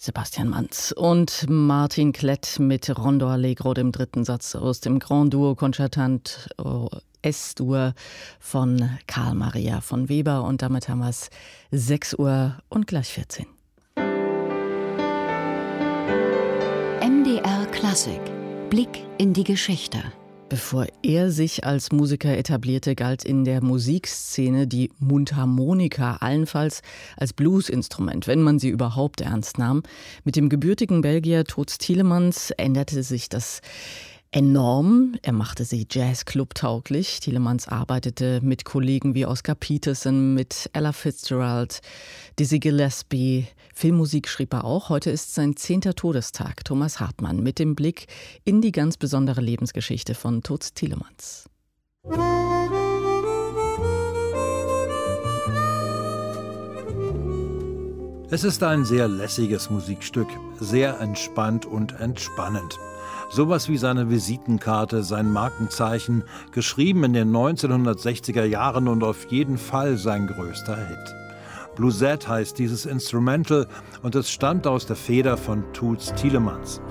Sebastian Manz und Martin Klett mit Rondo Allegro, dem dritten Satz aus dem Grand Duo Concertante S-Dur von Karl Maria von Weber. Und damit haben wir es 6 Uhr und gleich 14. MDR Klassik. Blick in die Geschichte. Bevor er sich als Musiker etablierte, galt in der Musikszene die Mundharmonika allenfalls als Bluesinstrument, wenn man sie überhaupt ernst nahm. Mit dem gebürtigen Belgier Toots Thielemans änderte sich das enorm. Er machte sie Jazz-Club-tauglich. Thielemans arbeitete mit Kollegen wie Oscar Peterson, mit Ella Fitzgerald, Dizzy Gillespie. Filmmusik schrieb er auch. Heute ist sein 10. Todestag. Thomas Hartmann mit dem Blick in die ganz besondere Lebensgeschichte von Toots Thielemans. Es ist ein sehr lässiges Musikstück, sehr entspannt und entspannend. Sowas wie seine Visitenkarte, sein Markenzeichen, geschrieben in den 1960er Jahren und auf jeden Fall sein größter Hit. Bluesette heißt dieses Instrumental und es stammt aus der Feder von Toots Thielemans.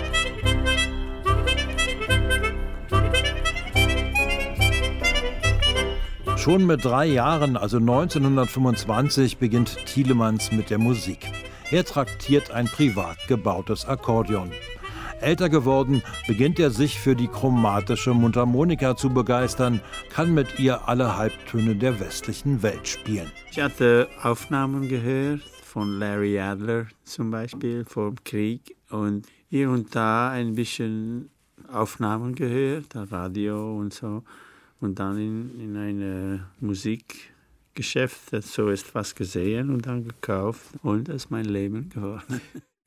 Schon mit 3 Jahren, also 1925, beginnt Thielemans mit der Musik. Er traktiert ein privat gebautes Akkordeon. Älter geworden, beginnt er sich für die chromatische Mundharmonika zu begeistern, kann mit ihr alle Halbtöne der westlichen Welt spielen. Ich hatte Aufnahmen gehört von Larry Adler zum Beispiel vom Krieg und hier und da ein bisschen Aufnahmen gehört, Radio und so. Und dann in einem Musikgeschäft so etwas gesehen und dann gekauft und das ist mein Leben geworden.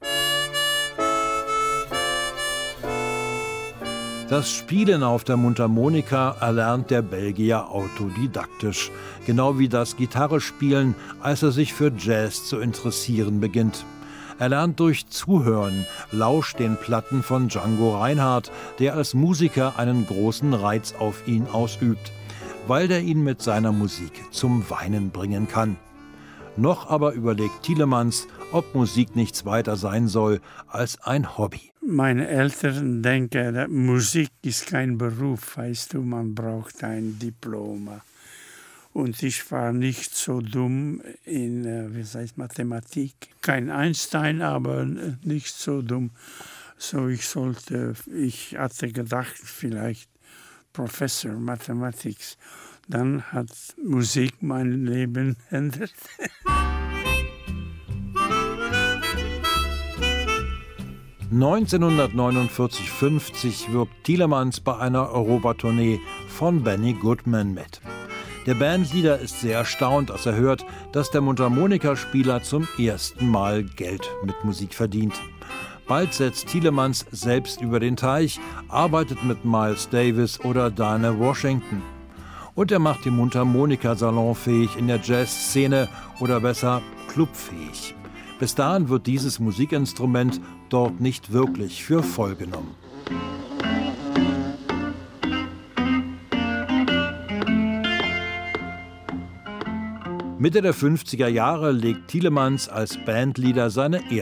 Das Spielen auf der Mundharmonika erlernt der Belgier autodidaktisch, genau wie das Gitarrespielen, als er sich für Jazz zu interessieren beginnt. Er lernt durch Zuhören, lauscht den Platten von Django Reinhardt, der als Musiker einen großen Reiz auf ihn ausübt, weil der ihn mit seiner Musik zum Weinen bringen kann. Noch aber überlegt Thielemans, ob Musik nichts weiter sein soll als ein Hobby. Meine Eltern denken, Musik ist kein Beruf, weißt du, man braucht ein Diplom. Und ich war nicht so dumm in Mathematik. Kein Einstein, aber nicht so dumm. So ich hatte gedacht, vielleicht Professor Mathematik. Dann hat Musik mein Leben verändert. (1949-50) wirkt Thielemans bei einer Europatournee von Benny Goodman mit. Der Bandleader ist sehr erstaunt, als er hört, dass der Mundharmonikaspieler zum ersten Mal Geld mit Musik verdient. Bald setzt Thielemans selbst über den Teich, arbeitet mit Miles Davis oder Dinah Washington. Und er macht die Mundharmonika salonfähig in der Jazzszene oder besser clubfähig. Bis dahin wird dieses Musikinstrument dort nicht wirklich für voll genommen. Mitte der 50er Jahre legt Thielemans als Bandleader seine